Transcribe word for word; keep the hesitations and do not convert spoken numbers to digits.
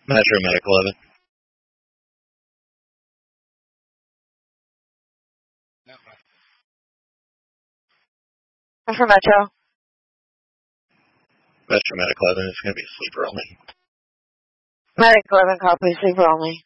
Metro Medic eleven. For Metro. Metro Medic eleven is going to be sleeper only. Medic eleven, copy, sleeper only.